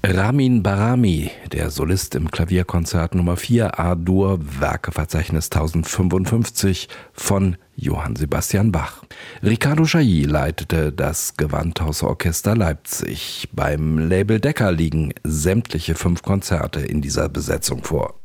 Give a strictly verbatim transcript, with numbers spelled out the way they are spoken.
Ramin Bahrami, der Solist im Klavierkonzert Nummer vier A-Dur, Werkeverzeichnis tausendfünfundfünfzig von Johann Sebastian Bach. Ricardo Chailly leitete das Gewandhausorchester Leipzig. Beim Label Decca liegen sämtliche fünf Konzerte in dieser Besetzung vor.